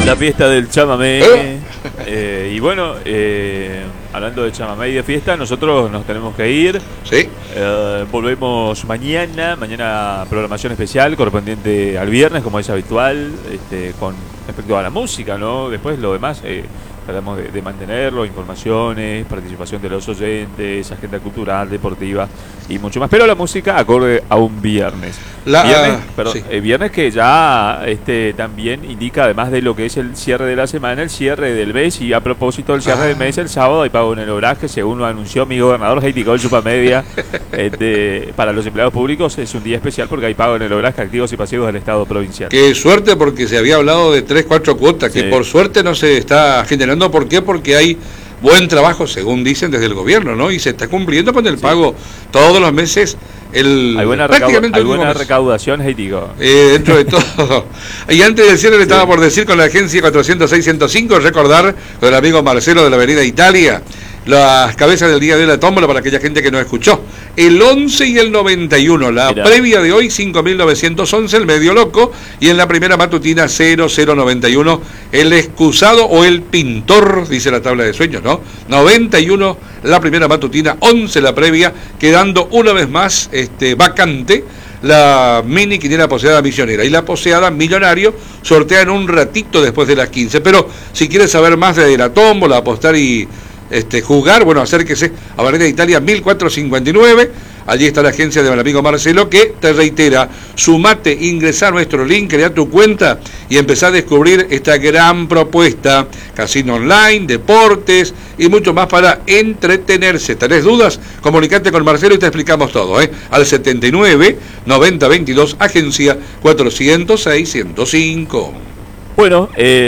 La fiesta del chamamé. Y bueno, hablando de chamamé y de fiesta, nosotros nos tenemos que ir. Sí. Volvemos mañana programación especial correspondiente al viernes, como es habitual, con respecto a la música, ¿no? Después lo demás, tratamos de mantenerlo, informaciones, participación de los oyentes, agenda cultural, deportiva y mucho más. Pero la música acorde a un viernes. Viernes que ya también indica, además de lo que es el cierre de la semana, el cierre del mes. Y a propósito del cierre del mes, el sábado hay pago en el obraje, según lo anunció mi gobernador Heidi Kohl Chupamedia. Para los empleados públicos es un día especial porque hay pago en el obraje, activos y pasivos del Estado provincial. Qué suerte, porque se había hablado de 3, 4 cuotas, que por suerte no se está generando. ¿Por qué? Porque hay buen trabajo, según dicen desde el gobierno, ¿no? Y se está cumpliendo con el pago todos los meses. Hay buena recaudación, digo. Dentro de todo. Y antes del cierre le estaba por decir con la agencia 406-105, recordar con el amigo Marcelo de la Avenida Italia, las cabezas del día de la tómbola para aquella gente que no escuchó. El 11 y el 91, la previa de hoy 5.911, el medio loco, y en la primera matutina 0091, el excusado o el pintor, dice la tabla de sueños, ¿no? 91 la primera matutina, 11 la previa, quedando una vez más vacante la mini quiniela poseada misionera, y la poseada millonario sortean un ratito después de las 15. Pero si quieres saber más de la tómbola, apostar y jugar, bueno, acérquese a Avenida Italia 1459, allí está la agencia del amigo Marcelo, que te reitera, sumate, ingresá a nuestro link, crea tu cuenta y empezá a descubrir esta gran propuesta, casino online, deportes y mucho más para entretenerse. ¿Tenés dudas? Comunicate con Marcelo y te explicamos todo, al 79 90 22, agencia 406-105. Bueno,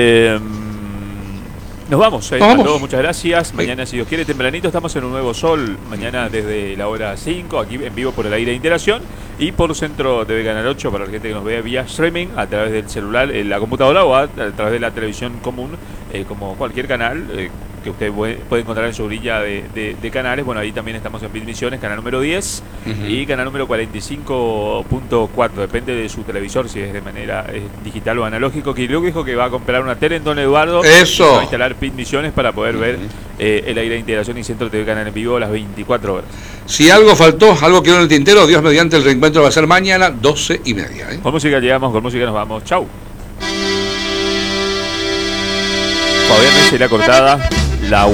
nos vamos, a todos, muchas gracias. Mañana, si Dios quiere, tempranito, estamos en un nuevo sol. Mañana desde la hora 5, aquí en vivo por el aire de Interacción y por Centro TV Canal 8 para la gente que nos vea vía streaming a través del celular, la computadora o a través de la televisión común, como cualquier canal que usted puede encontrar en su grilla de canales. Bueno, ahí también estamos en Misiones, canal número 10 y canal número 45.4, depende de su televisor, si es de manera digital o analógico. Que luego dijo que va a comprar una tele en Don Eduardo. Eso. Va a instalar Misiones para poder ver el aire de Integración y Centro TV Canal en vivo a las 24 horas. Si algo faltó, algo quedó en el tintero, Dios mediante, el reencuentro va a ser mañana 12:30. Con música llegamos, con música nos vamos. Chau. Fabián Mesa y la cortada. La